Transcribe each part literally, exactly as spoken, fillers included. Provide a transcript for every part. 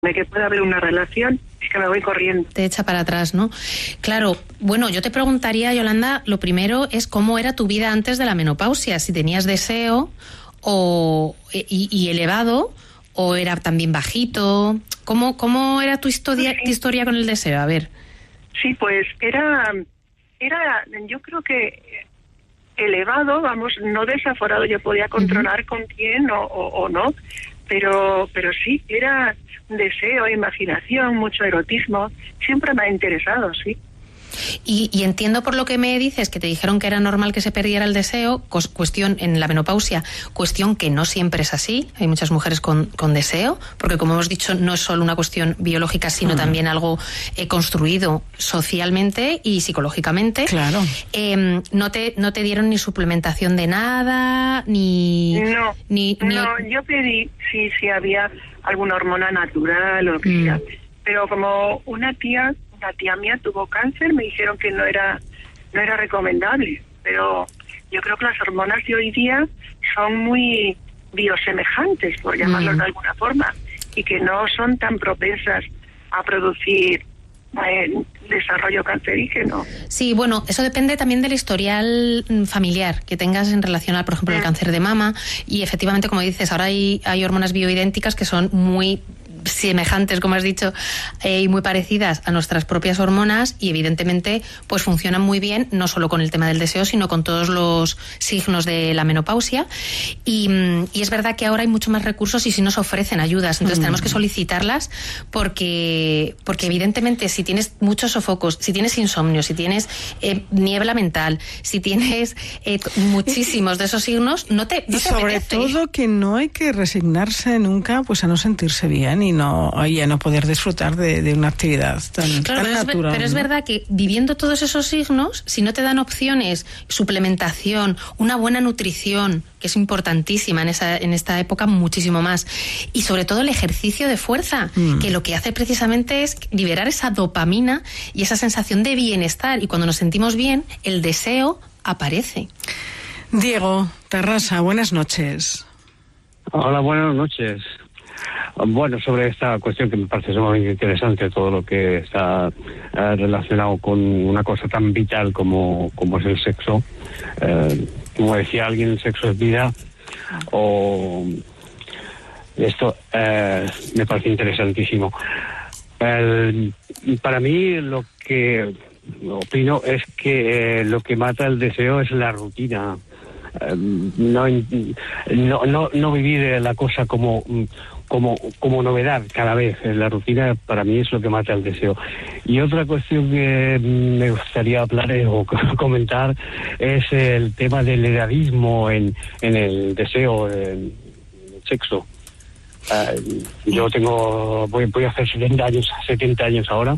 de que pueda haber una relación, es que me voy corriendo. Te echa para atrás, ¿no? Claro, bueno, yo te preguntaría, Yolanda, lo primero es cómo era tu vida antes de la menopausia, si tenías deseo o y, y elevado o era también bajito. ¿Cómo, cómo era tu historia, tu historia con el deseo? A ver. Sí, pues era, era, yo creo que elevado, vamos, no desaforado, yo podía controlar uh-huh. con quién o, o, o no, pero, pero sí, era deseo, imaginación, mucho erotismo, siempre me ha interesado, sí. Y, y entiendo por lo que me dices que te dijeron que era normal que se perdiera el deseo, cuestión en la menopausia, cuestión que no siempre es así. Hay muchas mujeres con, con deseo, porque como hemos dicho, no es solo una cuestión biológica, sino mm. también algo eh, construido socialmente y psicológicamente. Claro. Eh, no te no te dieron ni suplementación de nada, ni... No, ni, ni... no yo pedí si, si había alguna hormona natural o lo que mm. sea, pero como una tía... La tía mía tuvo cáncer, me dijeron que no era no era recomendable, pero yo creo que las hormonas de hoy día son muy biosemejantes, por llamarlo mm. de alguna forma, y que no son tan propensas a producir eh, desarrollo cancerígeno. Sí, bueno, eso depende también del historial familiar que tengas en relación a, por ejemplo, el cáncer de mama, y efectivamente, como dices, ahora hay, hay hormonas bioidénticas que son muy semejantes, como has dicho, eh, y muy parecidas a nuestras propias hormonas, y evidentemente pues funcionan muy bien, no solo con el tema del deseo, sino con todos los signos de la menopausia, y, y es verdad que ahora hay mucho más recursos y sí nos ofrecen ayudas, entonces mm. tenemos que solicitarlas porque porque evidentemente si tienes muchos sofocos, si tienes insomnio, si tienes eh, niebla mental, si tienes eh, muchísimos de esos signos, no te, no y te sobre apetece. todo que no hay que resignarse nunca pues a no sentirse bien y no y a no poder disfrutar de, de una actividad tan, claro, tan pero natural. Es, pero es verdad que viviendo todos esos signos, si no te dan opciones, suplementación, una buena nutrición, que es importantísima en esa en esta época muchísimo más, y sobre todo el ejercicio de fuerza, mm. que lo que hace precisamente es liberar esa dopamina y esa sensación de bienestar, y cuando nos sentimos bien, el deseo aparece. Diego Tarrasa, buenas noches. Hola, buenas noches. Bueno, sobre esta cuestión que me parece sumamente interesante, todo lo que está eh, relacionado con una cosa tan vital como, como es el sexo. Eh, como decía alguien, el sexo es vida. O esto eh, me parece interesantísimo. El, para mí lo que opino es que eh, lo que mata el deseo es la rutina. Eh, no, no, no, no vivir la cosa como... Como, como novedad cada vez. La rutina para mí es lo que mata el deseo. Y otra cuestión que me gustaría hablar o comentar es el tema del edadismo en, en el deseo, en el sexo. Uh, yo tengo, voy, voy a hacer setenta años, setenta años ahora,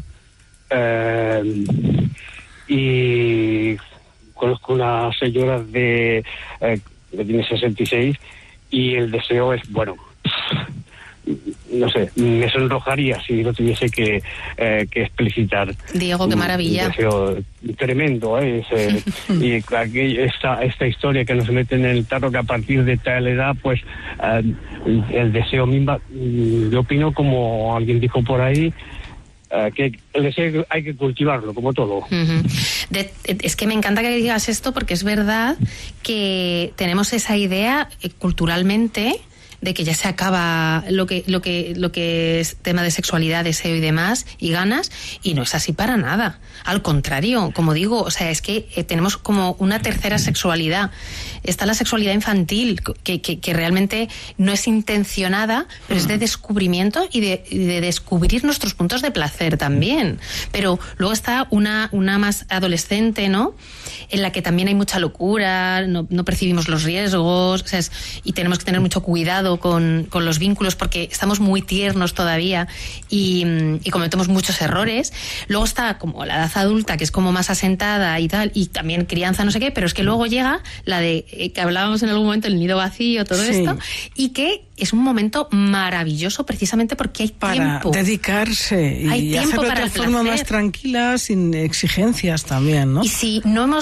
uh, y conozco una señora de uh, que tiene sesenta y seis y el deseo es, bueno, no sé, me sonrojaría si no tuviese que, eh, que explicitar. Diego, qué maravilla. Un deseo tremendo, ¿eh? Es, eh, y aquí, esta, esta historia que nos meten en el tarro, que a partir de tal edad, pues eh, el deseo mismo, yo opino, como alguien dijo por ahí, Uh, que el deseo hay que cultivarlo, como todo. Uh-huh. De, es que me encanta que digas esto, porque es verdad que tenemos esa idea eh, culturalmente de que ya se acaba lo que lo que lo que es tema de sexualidad, deseo y demás y ganas, y no es así para nada. Al contrario, como digo, o sea, es que eh, tenemos como una tercera sexualidad. Está la sexualidad infantil, que, que, que realmente no es intencionada, pero es de descubrimiento y de, y de descubrir nuestros puntos de placer también. Pero luego está una una más adolescente, ¿no?, en la que también hay mucha locura, no, no percibimos los riesgos, o sea, es, y tenemos que tener mucho cuidado con, con los vínculos, porque estamos muy tiernos todavía y, y cometemos muchos errores. Luego está como la edad adulta, que es como más asentada y tal, y también crianza, no sé qué, pero es que luego llega la de eh, que hablábamos en algún momento, el nido vacío, todo sí. esto, y que es un momento maravilloso precisamente porque hay para tiempo. Para dedicarse y hay hacerlo para de otra forma más tranquila, sin exigencias también, ¿no? Y si no hemos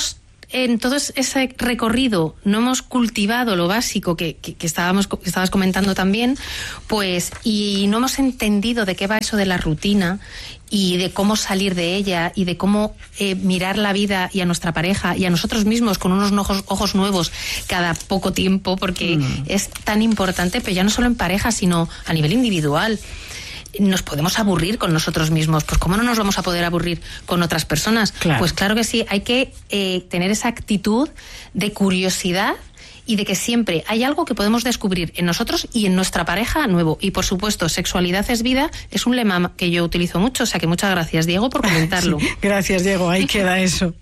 en todo ese recorrido no hemos cultivado lo básico que, que, que estábamos que estabas comentando también, pues, y no hemos entendido de qué va eso de la rutina y de cómo salir de ella y de cómo eh, mirar la vida y a nuestra pareja y a nosotros mismos con unos ojos, ojos nuevos cada poco tiempo, porque mm. es tan importante, pero ya no solo en pareja, sino a nivel individual. Nos podemos aburrir con nosotros mismos, pues ¿cómo no nos vamos a poder aburrir con otras personas? Claro. Pues claro que sí, hay que eh, tener esa actitud de curiosidad y de que siempre hay algo que podemos descubrir en nosotros y en nuestra pareja nuevo. Y por supuesto, sexualidad es vida, es un lema que yo utilizo mucho, o sea que muchas gracias, Diego, por comentarlo. Sí, gracias, Diego, ahí queda eso.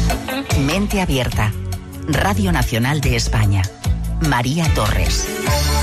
Mente Abierta, Radio Nacional de España. María Torres.